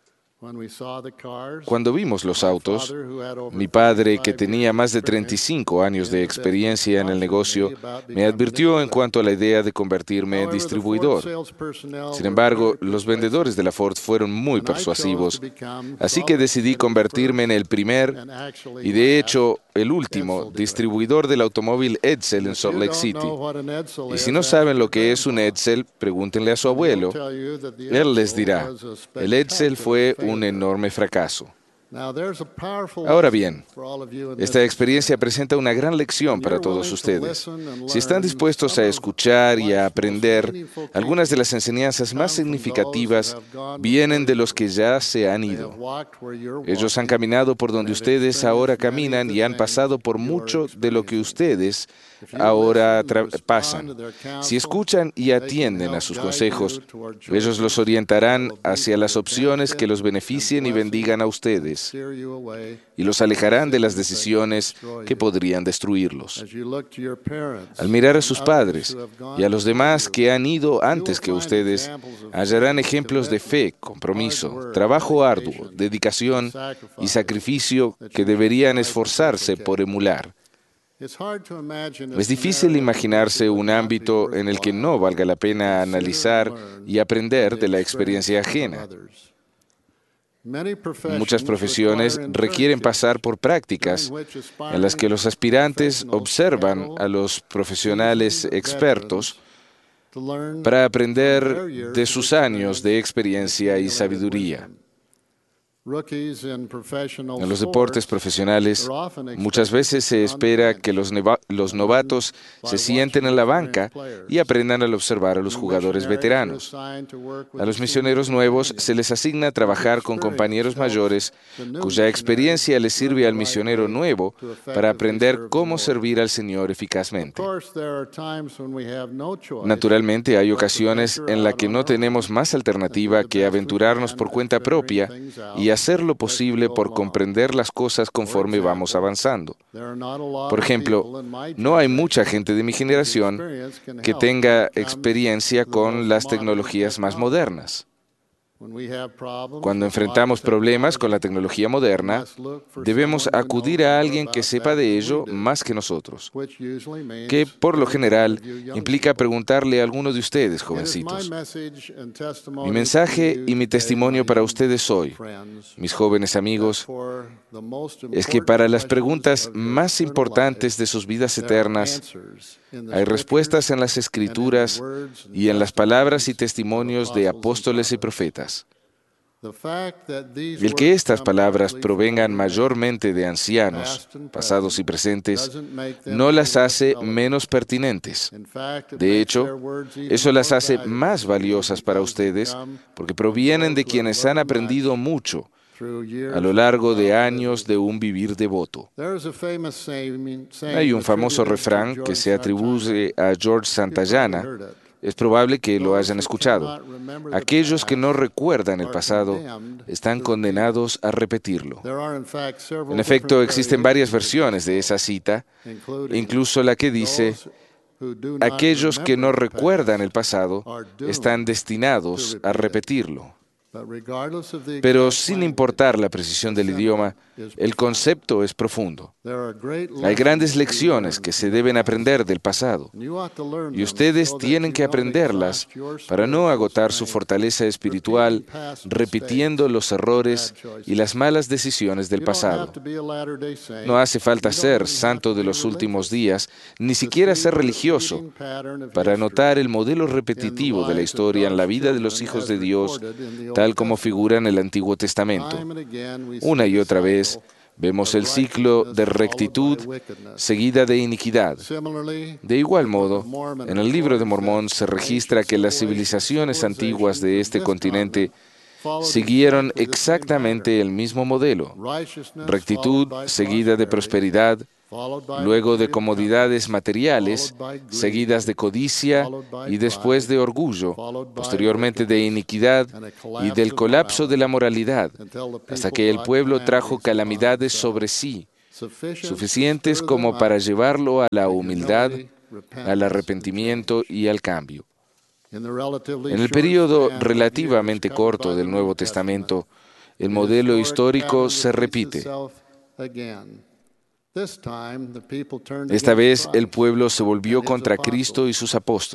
Cuando vimos los autos, mi padre, que tenía más de 35 años de experiencia en el negocio, me advirtió en cuanto a la idea de convertirme en distribuidor. Sin embargo, los vendedores de la Ford fueron muy persuasivos, así que decidí convertirme en el primer, y de hecho, el último, distribuidor del automóvil Edsel en Salt Lake City. Y si no saben lo que es un Edsel, pregúntenle a su abuelo. Él les dirá, el Edsel fue un enorme fracaso. Ahora bien, esta experiencia presenta una gran lección para todos ustedes. Si están dispuestos a escuchar y a aprender, algunas de las enseñanzas más significativas vienen de los que ya se han ido. Ellos han caminado por donde ustedes ahora caminan y han pasado por mucho de lo que ustedes ahora pasan. Si escuchan y atienden a sus consejos, ellos los orientarán hacia las opciones que los beneficien y bendigan a ustedes, y los alejarán de las decisiones que podrían destruirlos. Al mirar a sus padres y a los demás que han ido antes que ustedes, hallarán ejemplos de fe, compromiso, trabajo arduo, dedicación y sacrificio que deberían esforzarse por emular. Es difícil imaginarse un ámbito en el que no valga la pena analizar y aprender de la experiencia ajena. Muchas profesiones requieren pasar por prácticas en las que los aspirantes observan a los profesionales expertos para aprender de sus años de experiencia y sabiduría. En los deportes profesionales, muchas veces se espera que los novatos se sienten en la banca y aprendan al observar a los jugadores veteranos. A los misioneros nuevos se les asigna trabajar con compañeros mayores cuya experiencia les sirve al misionero nuevo para aprender cómo servir al Señor eficazmente. Naturalmente, hay ocasiones en las que no tenemos más alternativa que aventurarnos por cuenta propia y hacer lo posible por comprender las cosas conforme vamos avanzando. Por ejemplo, no hay mucha gente de mi generación que tenga experiencia con las tecnologías más modernas. Cuando enfrentamos problemas con la tecnología moderna, debemos acudir a alguien que sepa de ello más que nosotros, que por lo general implica preguntarle a alguno de ustedes, jovencitos. Mi mensaje y mi testimonio para ustedes hoy, mis jóvenes amigos, es que para las preguntas más importantes de sus vidas eternas, hay respuestas en las Escrituras y en las palabras y testimonios de apóstoles y profetas. El que estas palabras provengan mayormente de ancianos, pasados y presentes, no las hace menos pertinentes. De hecho, eso las hace más valiosas para ustedes porque provienen de quienes han aprendido mucho a lo largo de años de un vivir devoto. Hay un famoso refrán que se atribuye a George Santayana. Es probable que lo hayan escuchado. Aquellos que no recuerdan el pasado están condenados a repetirlo. En efecto, existen varias versiones de esa cita, incluso la que dice: aquellos que no recuerdan el pasado están destinados a repetirlo. Pero sin importar la precisión del idioma, el concepto es profundo. Hay grandes lecciones que se deben aprender del pasado, y ustedes tienen que aprenderlas para no agotar su fortaleza espiritual repitiendo los errores y las malas decisiones del pasado. No hace falta ser santo de los últimos días, ni siquiera ser religioso, para notar el modelo repetitivo de la historia en la vida de los hijos de Dios, tal como figura en el Antiguo Testamento. Una y otra vez vemos el ciclo de rectitud seguida de iniquidad. De igual modo, en el Libro de Mormón se registra que las civilizaciones antiguas de este continente siguieron exactamente el mismo modelo: rectitud seguida de prosperidad, luego de comodidades materiales, seguidas de codicia y después de orgullo, posteriormente de iniquidad y del colapso de la moralidad, hasta que el pueblo trajo calamidades sobre sí, suficientes como para llevarlo a la humildad, al arrepentimiento y al cambio. En el período relativamente corto del Nuevo Testamento, el modelo histórico se repite. Esta vez el pueblo se volvió contra Cristo y sus apóstoles.